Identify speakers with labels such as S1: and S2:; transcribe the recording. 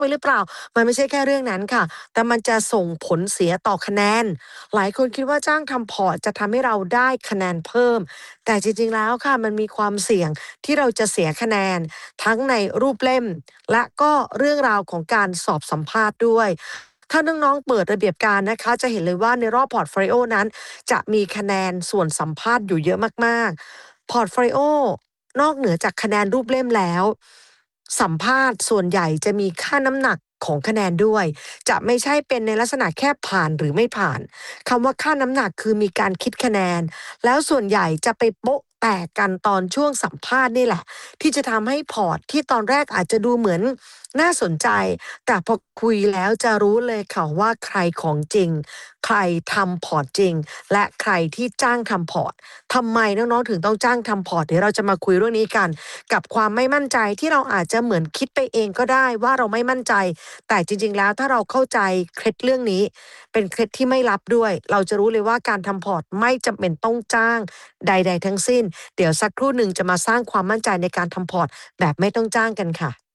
S1: ไปหรือเปล่ามันไม่ใช่แค่เรื่องนั้นค่ะแต่มันจะส่งผลเสียต่อคะแนนหลายคนคิดว่าจ้างทำพอร์ตจะทำให้เราได้คะแนนเพิ่มแต่จริงๆแล้วค่ะมันมีความเสี่ยงที่เราจะเสียคะแนนทั้งในรูปเล่มและก็เรื่องราวของการสอบสัมภาษณ์ด้วยถ้าน้องๆเปิดระเบียบการนะคะจะเห็นเลยว่าในรอบพอร์ตโฟลิโอนั้นจะมีคะแนนส่วนสัมภาษณ์อยู่เยอะมากๆพอร์ตโฟลิโอนอกเหนือจากคะแนนรูปเล่มแล้วสัมภาษณ์ส่วนใหญ่จะมีค่าน้ำหนักของคะแนนด้วยจะไม่ใช่เป็นในลักษณะแค่ผ่านหรือไม่ผ่านคำว่าค่าน้ำหนักคือมีการคิดคะแนนแล้วส่วนใหญ่จะไปโป๊ะแตกกันตอนช่วงสัมภาษณ์นี่แหละที่จะทำให้พอร์ตที่ตอนแรกอาจจะดูเหมือนน่าสนใจแต่พอคุยแล้วจะรู้เลยค่ะว่าใครของจริงใครทำพอร์ตจริงและใครที่จ้างทำพอร์ตทำไมน้องๆถึงต้องจ้างทำพอร์ตเดี๋ยวเราจะมาคุยเรื่องนี้กันกับความไม่มั่นใจที่เราอาจจะเหมือนคิดไปเองก็ได้ว่าเราไม่มั่นใจแต่จริงๆแล้วถ้าเราเข้าใจเคล็ดเรื่องนี้เป็นเคล็ดที่ไม่ลับด้วยเราจะรู้เลยว่าการทำพอร์ตไม่จำเป็นต้องจ้างใดๆทั้งสิ้นเดี๋ยวสักครู่หนึ่งจะมาสร้างความมั่นใจในการทำพอร์ตแบบไม่ต้องจ้างกันค่ะ